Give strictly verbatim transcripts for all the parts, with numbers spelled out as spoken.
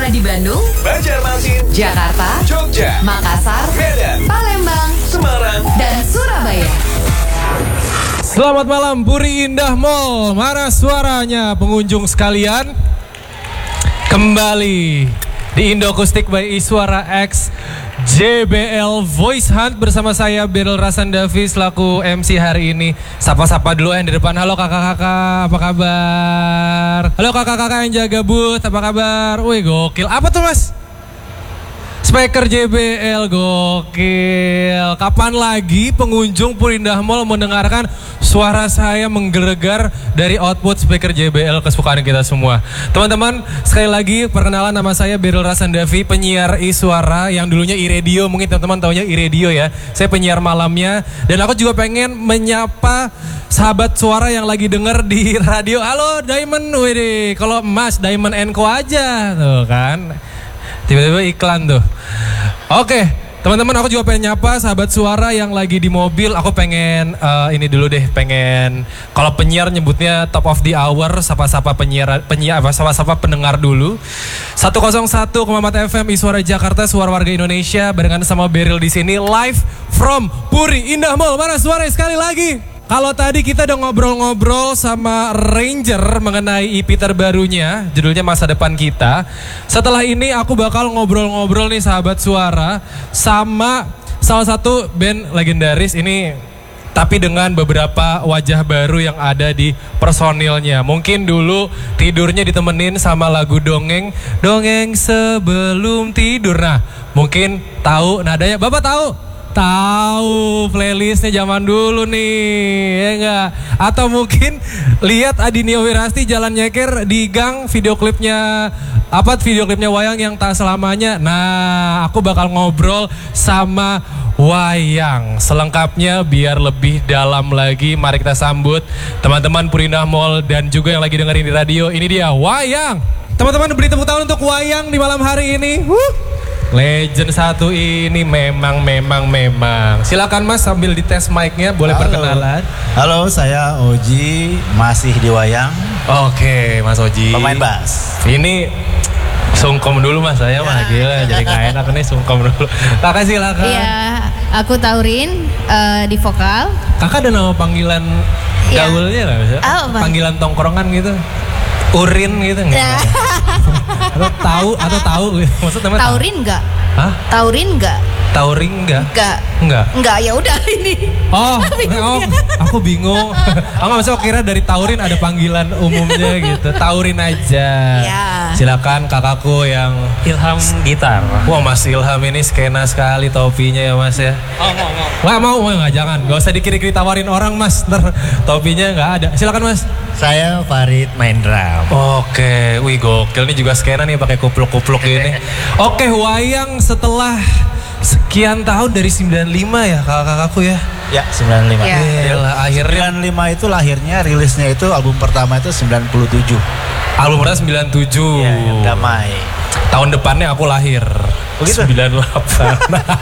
Suara di Bandung, Banjarmasin, Jakarta, Jogja, Makassar, Medan, Palembang, Semarang, dan Surabaya. Selamat malam Puri Indah Mall. Mana suaranya pengunjung sekalian? Kembali di Indo Acoustic by Iswara X J B L Voice Hunt bersama saya Beryl Rasandavi selaku M C hari ini. Sapa-sapa dulu yang di depan. Halo kakak-kakak, apa kabar? Halo kakak-kakak yang jaga booth, apa kabar? Wih gokil, apa tuh mas? Speaker J B L, gokil. Kapan lagi pengunjung Puri Indah Mall mendengarkan suara saya menggelegar dari output speaker J B L kesukaan kita semua. Teman-teman, sekali lagi perkenalan, nama saya Beryl Rasandavi, penyiar Iswara yang dulunya iRadio, mungkin teman-teman taunya iRadio ya. Saya penyiar malamnya dan aku juga pengen menyapa sahabat suara yang lagi denger di radio. Halo Diamond, wih, kalau Mas Diamond and Co aja tuh kan. Tiba-tiba iklan tuh. Oke, teman-teman, aku juga pengen nyapa sahabat suara yang lagi di mobil. Aku pengen uh, ini dulu deh, pengen kalau penyiar nyebutnya top of the hour, sapa-sapa penyiar penyiar apa sapa-sapa pendengar dulu. seratus satu koma empat F M Iswara Jakarta, suara warga Indonesia barengan sama Beryl di sini live from Puri Indah Mall. Mana suara sekali lagi? Kalau tadi kita udah ngobrol-ngobrol sama Ranger mengenai E P terbarunya, judulnya Masa Depan Kita. Setelah ini aku bakal ngobrol-ngobrol nih sahabat suara sama salah satu band legendaris ini, tapi dengan beberapa wajah baru yang ada di personilnya. Mungkin dulu tidurnya ditemenin sama lagu dongeng, dongeng sebelum tidur. Nah, mungkin tahu nadanya, Bapak tahu? Tahu playlistnya zaman dulu nih, ya enggak? Atau mungkin lihat Adinio Wirasti jalan nyeker di gang, video klipnya apa? Video klipnya Wayang yang tak selamanya. Nah, aku bakal ngobrol sama Wayang selengkapnya biar lebih dalam lagi. Mari kita sambut teman-teman Puri Indah Mall dan juga yang lagi dengerin di radio. Ini dia Wayang. Teman-teman, beri tepuk tangan untuk Wayang di malam hari ini. Wuh. Legend satu ini memang memang memang. Silakan Mas sambil dites mic-nya, boleh Halo. perkenalan. Halo, saya Oji, masih di Wayang. Oke, Mas Oji. Pemain bass. Ini sungkem dulu Mas, saya mah gila jadi gak enak nih, sungkem dulu. Kakak silakan. Iya, aku Taurin uh, di vokal. Kakak ada nama panggilan Ya. gaulnya nggak bisa? Apa? Panggilan tongkrongan gitu. Urin gitu nggak? Ya. Atau tahu atau tahu gitu. Maksudnya tahu? Taurin enggak? Hah? Taurin enggak? Tauring enggak? Enggak. Enggak. Enggak, ya udah ini. Oh, oh, aku bingung. Aku nggak bisa kira dari Taurin ada panggilan umumnya gitu. Taurin aja. Ya. Silakan kakakku yang Ilham gitar. Wah, Mas Ilham ini skena sekali topinya ya Mas ya. Oh, mau, mau. Wah, mau, mau nggak, jangan. Gak usah dikiri-kiri tawarin orang Mas. Ntar topinya nggak ada. Silakan Mas. Saya Farid, main drum. Oke, wih gokil, ini juga skena nih pakai kupluk-kupluk gini. Oke, Wayang setelah sekian tahun dari sembilan lima ya kakak-kakakku ya. Ya, sembilan puluh lima. Ya. Gila, akhirnya sembilan puluh lima itu lahirnya, rilisnya itu album pertama itu sembilan puluh tujuh. album pertama sembilan puluh tujuh. Iya, yang Damai. Tahun depannya aku lahir. Begitu? sembilan puluh delapan.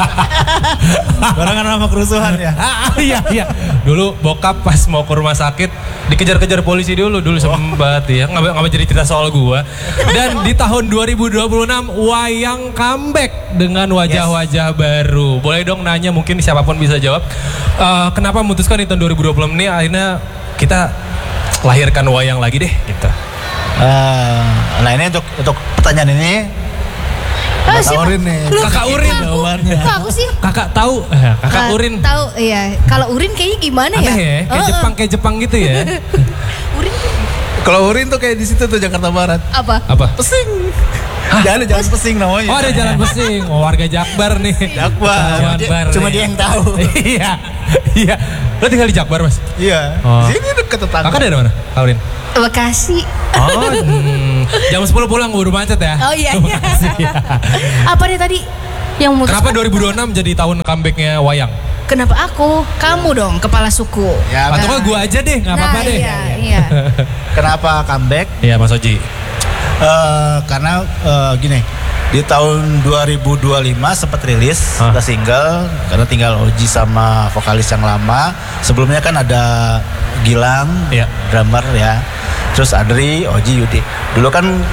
Barengan sama kerusuhan ya. Ah, iya iya. Dulu bokap pas mau ke rumah sakit dikejar-kejar polisi dulu dulu sempat ya. Nggak nggak jadi cerita soal gua. Dan di tahun dua ribu dua puluh enam Wayang comeback dengan wajah-wajah baru. Boleh dong nanya, mungkin siapapun bisa jawab. Uh, kenapa memutuskan di tahun dua ribu dua puluh enam ini akhirnya kita lahirkan Wayang lagi deh gitu. Uh, nah ini untuk untuk pertanyaan ini Ah, Mbak siapa? Urin nih. Kakak Urin Aku, jawabannya. kok aku sih? Kakak tahu, eh, kakak Ah, Urin. Tahu, iya. Kalau Urin kayaknya gimana ya? Aneh ya, kayak Oh, Jepang kayak Jepang gitu ya. Urin Kalau Urin tuh kayak di situ tuh Jakarta Barat. apa? Apa? Pesing. Jangan jalan pesing namanya. Oh, ada jalan Pesing. Oh, warga Jakbar nih. Jakbar. Cuma dia, Jakbar cuma nih. dia yang tahu. Iya. Iya. Lo tinggal di Jakbar, Mas? Iya. Oh. Sini deket tetangga. Kakak dari mana? Kak Urin? Bekasi. Oh, hmm. jam sepuluh pulang buru macet ya. Oh iya. iya. Bekasi, ya. Apa nih tadi yang mutus? Kenapa dua ribu dua puluh enam jadi tahun comebacknya Wayang? Kenapa aku? Kamu dong, kepala suku. Ya, Atau nggak gua aja deh, nggak apa-apa Nah, deh. Iya, iya. Kenapa comeback? Iya, Mas Oji. Eh, karena eh, gini, di tahun dua ribu dua puluh lima sempat rilis Hah? ada single karena tinggal Oji sama vokalis yang lama. Sebelumnya kan ada Gilang, Iya. drummer ya. Terus Adri, Oji, Yudi. Dulu kan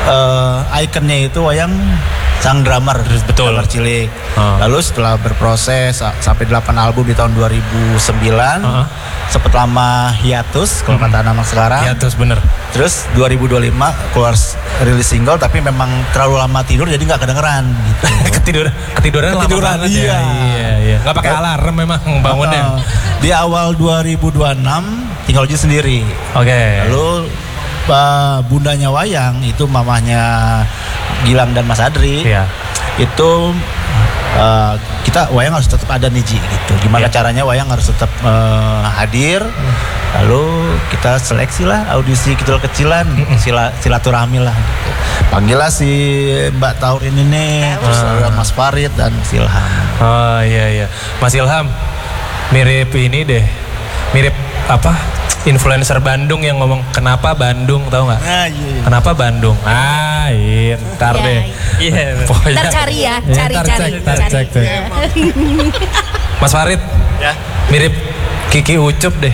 uh, ikonnya itu wayang sang drummer, betul, drummer cilik. Uh. Lalu setelah berproses sampai delapan album di tahun dua ribu sembilan, uh-huh. sempat lama hiatus kalau kata anak sekarang. Hiatus bener. Terus dua ribu dua puluh lima keluar rilis single, tapi memang terlalu lama tidur jadi nggak kedengeran. Gitu. ketiduran, ketiduran, ketiduran, lama banget iya. ya. Iya, iya. Nggak pakai alarm memang bangunnya. Uh, di awal dua ribu dua puluh enam tinggal Oji sendiri. Oke. Okay. Lalu uh, bundanya Wayang itu mamahnya Gilang dan Mas Adri. Iya. Itu uh, kita Wayang harus tetap ada nih Ji gitu. Gimana yeah. caranya Wayang harus tetap uh, hadir. Mm. Lalu kita seleksi lah audisi kecil-kecilan, mm-hmm. sila, silaturahmi lah gitu. Panggillah si Mbak Taurin ini, uh. terus ada Mas Farid dan Mas Ilham. Oh iya iya. Mas Ilham mirip ini deh. Mirip apa? Influencer Bandung yang ngomong kenapa Bandung, tahu nggak? Nah, iya. Kenapa Bandung? Ah, iya, ntar ya, deh. Iya. Yeah. Ntar cari ya, cari ya, cari. Cek, cari, cek, cek. Ya. Mas Farid, ya. Mirip Kiki Ucup deh.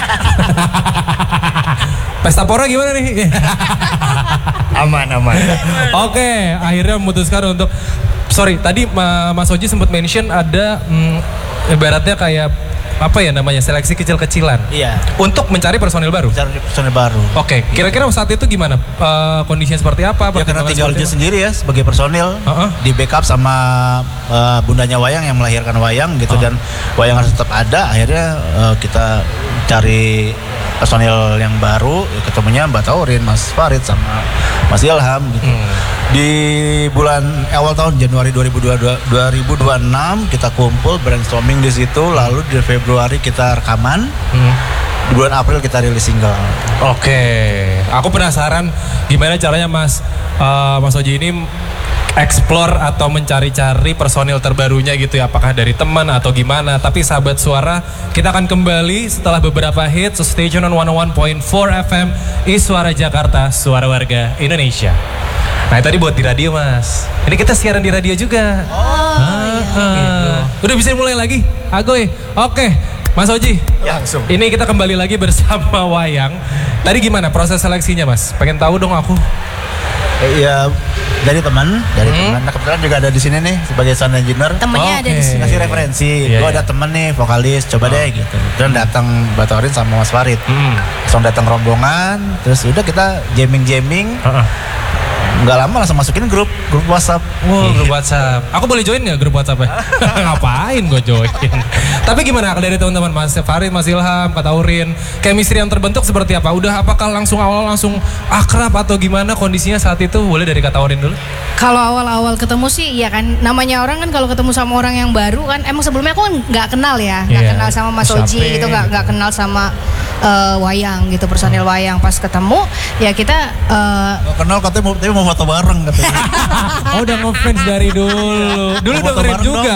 Pesta Pora gimana nih? aman aman. Oke, akhirnya memutuskan untuk sorry tadi Mas Oji sempat mention ada hmm, ibaratnya kayak apa ya namanya seleksi kecil-kecilan. Iya. Untuk mencari personil baru. Mencari personil baru. Oke. Okay. Kira-kira saat itu gimana? Uh, kondisinya seperti apa? Ya karena tinggal dia sendiri ya sebagai personil, uh-uh. di backup sama uh, bundanya Wayang yang melahirkan Wayang gitu, uh. dan Wayang harus tetap ada. Akhirnya uh, kita cari personil yang baru, ketemunya Mbak Taurin, Mas Farid sama Mas Ilham gitu. Hmm. Di bulan awal tahun Januari dua ribu dua puluh enam kita kumpul brainstorming di situ, lalu di Februari kita rekaman. Hmm. Di bulan April kita rilis single. Oke, aku penasaran gimana caranya Mas uh, Mas Oji ini explore atau mencari-cari personil terbarunya gitu ya, apakah dari teman atau gimana. Tapi sahabat suara, kita akan kembali setelah beberapa hits. So stay tune on seratus satu koma empat F M Iswara Jakarta, suara warga Indonesia. Nah tadi buat di radio Mas, ini kita siaran di radio juga. Oh ah, iya. ah. Gitu. Udah bisa mulai lagi, Agoy. Oke, Mas Oji, ya, langsung. Ini kita kembali lagi bersama Wayang. Tadi gimana proses seleksinya Mas? Pengen tahu dong aku. Iya, dari teman, dari hmm. teman. Nah kebetulan juga ada di sini nih sebagai sound engineer. Temennya okay. ada di sini. Ngasih referensi. Yeah, gue yeah. ada temen nih vokalis, coba oh. deh gitu. Dan datang Batorin sama Mas Farid. Hmm. Langsung datang rombongan, terus udah kita jamming-jamming. Uh-uh. Nggak lama langsung masukin grup grup WhatsApp. Wow, grup WhatsApp. Aku boleh join nggak grup WhatsApp-nya? Ngapain gue join? Tapi gimana dari teman-teman Mas Farid, Mas Ilham, Pak Taurin, chemistry yang terbentuk seperti apa? Udah apakah langsung awal langsung akrab atau gimana kondisinya saat itu? Boleh dari Kak Taurin dulu? Kalau awal-awal ketemu sih, ya kan namanya orang kan kalau ketemu sama orang yang baru kan, emang sebelumnya aku kan nggak kenal ya, nggak yeah. kenal sama Mas Oji gitu, nggak nggak kenal sama uh, Wayang gitu, personil Wayang. Pas ketemu ya kita uh, nggak kenal katanya mau, tapi mau foto bareng katanya. Oh udah ngefans dari dulu. Dulu dengerin juga.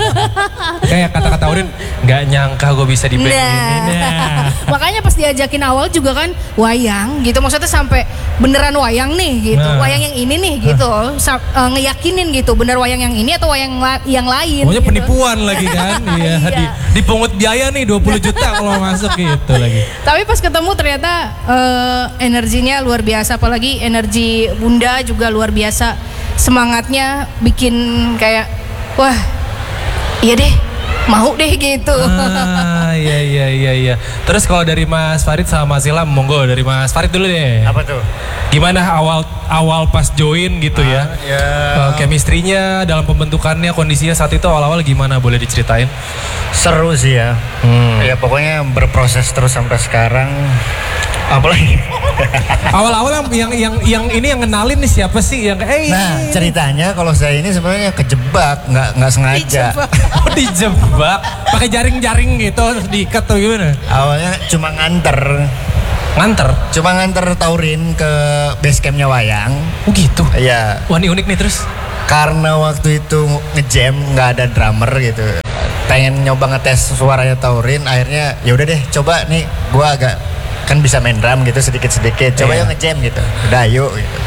Kayak kata-kata Urin, nggak nyangka gue bisa di band nah. ini. Nah. Makanya pas diajakin awal juga kan Wayang gitu, maksudnya sampai beneran Wayang nih gitu, nah. Wayang yang ini nih gitu, Sa- uh, ngeyakinin gitu, bener Wayang yang ini atau Wayang la- yang lain. Pokoknya gitu. Penipuan lagi kan, iya. Di, dipungut biaya nih dua puluh juta kalau masuk gitu lagi. Tapi pas ketemu ternyata uh, energinya luar biasa, apalagi energi Bunda juga luar biasa, semangatnya bikin kayak wah iya deh mau deh gitu. Ah iya iya iya iya. Terus kalau dari Mas Farid sama Mas Ilham, monggo dari Mas Farid dulu deh. Apa tuh? Gimana awal awal pas join gitu ah, ya? ya. Uh, chemistry-nya dalam pembentukannya, kondisinya saat itu awal-awal gimana, boleh diceritain? Seru sih ya. Hmm. Ya pokoknya berproses terus sampai sekarang. Apalagi awal-awal yang yang yang ini yang kenalin nih siapa sih yang eh nah ceritanya kalau saya ini sebenarnya kejebak, nggak nggak sengaja. Dijebak. Oh, dijebak pakai jaring-jaring gitu terus diikat tuh gimana? Awalnya cuma nganter nganter cuma nganter Taurin ke base campnya Wayang. Oh gitu. Iya. Wah ini unik nih. Terus karena waktu itu ngejam nggak ada drummer gitu, pengen nyoba ngetes suaranya Taurin, akhirnya ya udah deh coba nih gua agak kan bisa main drum gitu sedikit-sedikit, coba yeah. yuk ngejam gitu, udah yuk gitu.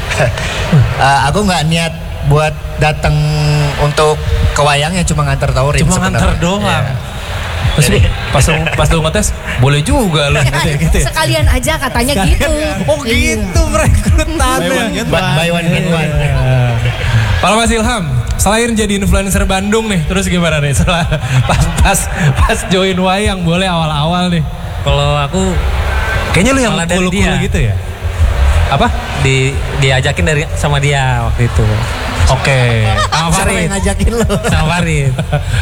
uh, aku nggak niat buat datang untuk ke Wayangnya, cuma nganter Taurin cuma sebenarnya. nganter doang. Yeah. Terus pas lu, pas lu ngetes, boleh juga lu gitu ya. Sekalian aja katanya gitu. Oh gitu perekrutannya. Buy one get one. Kalau Mas Ilham, selain jadi influencer Bandung nih, terus gimana nih setelah pas pas pas join wayang boleh awal-awal nih? Kalau aku Kayaknya lu yang malah dari cool-cool dia. gitu ya? Apa? di diajakin dari sama dia waktu itu. Oke. Sama Siapa yang Farid. ngajakin lo? Sama Farid.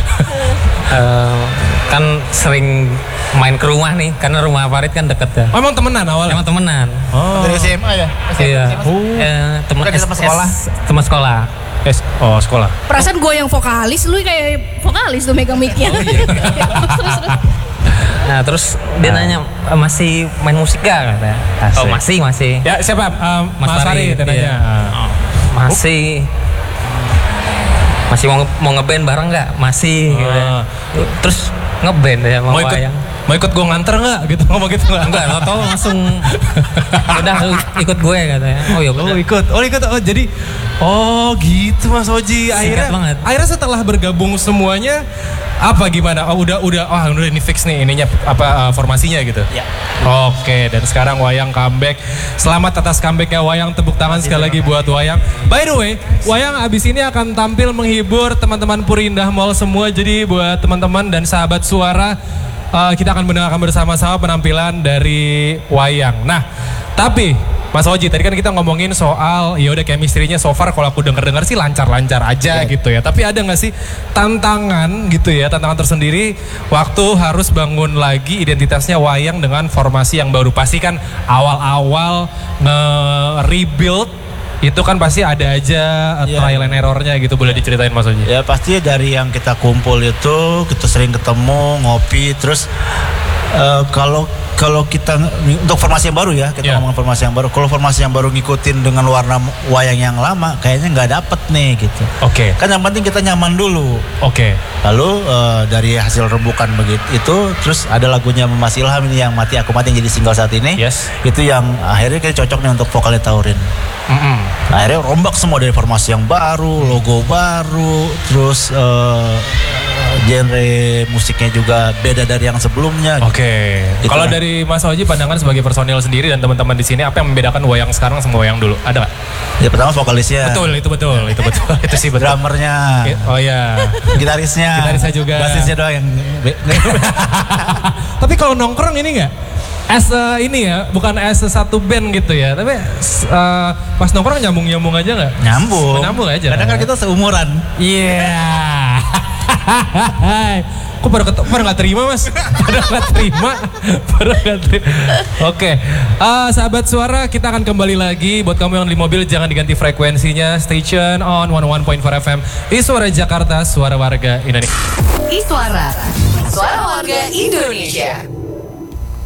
Eh, kan sering main ke rumah nih, karena rumah Farid kan deket ya. Oh, emang temenan awalnya? Emang temenan. Oh. Dari S M A ya? Iya. Oh. Eh, temen Bukan di teman S- sekolah? S- Teman sekolah. Es, oh sekolah. Perasaan gue yang vokalis, lu kayak vokalis tuh megang mic-nya. Oh, iya. Terus, terus, terus. Nah terus dia nanya, "E, masih main musik gak?" katanya. Oh masih, masih. Ya siapa? Um, Mas, Mas Farid Farid, nanya. iya. Ah. Masih masih mau nge- mau ngeband bareng nggak? Masih. Oh. Gitu. Terus ngeband ya mau Mau ikut, wayang. mau ikut gue nganter nggak? Gitu ngomong gitu nggak? Enggak, lo tau langsung udah lu ikut gue katanya. Oh ya Oh udah. ikut, oh ikut, oh jadi, oh gitu Mas Oji. Akhirnya, banget. akhirnya setelah bergabung semuanya, apa gimana? Oh udah, udah, oh udah ini fix nih ininya apa uh, formasinya gitu. Ya. Oke, dan sekarang Wayang comeback. Selamat atas comebacknya Wayang, tepuk tangan sekali lagi buat Wayang. By the way, Wayang abis ini akan tampil menghibur teman-teman Puri Indah Mall semua. Jadi buat teman-teman dan sahabat suara, uh, kita akan mendengarkan bersama-sama penampilan dari Wayang. Nah, tapi Mas Oji, tadi kan kita ngomongin soal ya udah chemistry-nya so far kalau aku denger-dengar sih lancar-lancar aja Yeah. gitu ya. Tapi ada nggak sih tantangan gitu ya, tantangan tersendiri waktu harus bangun lagi identitasnya Wayang dengan formasi yang baru? Pasti kan awal-awal nge-rebuild itu kan pasti ada aja uh, Yeah. trial and errornya gitu. Boleh diceritain Mas Oji? Ya pasti dari yang kita kumpul itu kita sering ketemu ngopi terus eh, kalau kalau kita untuk formasi yang baru ya kita Yeah. ngomong formasi yang baru. Kalau formasi yang baru ngikutin dengan warna wayang yang lama kayaknya nggak dapet nih gitu. Oke, Kan yang penting kita nyaman dulu. oke. Lalu eh, dari hasil rembukan begitu itu terus ada lagunya Mas Ilham ini yang Mati Aku Mati yang jadi single saat ini. Yes. Itu yang akhirnya kita cocok nih untuk vokalnya Taurin. Mm-mm. Nah, akhirnya rombak semua dari formasi yang baru, logo baru, terus eh, genre musiknya juga beda dari yang sebelumnya. Oke. Gitu Kalau lah. dari Mas Oji pandangan sebagai personil sendiri dan teman-teman di sini, apa yang membedakan Wayang sekarang sama Wayang dulu? Ada nggak? Ya pertama vokalisnya, Betul, itu betul, itu betul, itu sih betul. drummernya, Oh ya. gitarisnya, Gitarisnya juga. basisnya doang yang be- Tapi kalau nongkrong ini nggak? As a, ini ya, bukan as a satu band gitu ya, tapi uh, pas nongkrong nyambung-nyambung aja nggak? nyambung. Nyambung aja. Kadang kan kita seumuran. Iya. Kok pada ketemu, pada nggak terima mas? Pada nggak terima, pada nggak terima. Oke, Eh, sahabat suara, kita akan kembali lagi. Buat kamu yang di mobil, jangan diganti frekuensinya. Station on seratus satu koma empat F M. Iswara Jakarta, suara warga Indonesia. Iswara, suara warga Indonesia.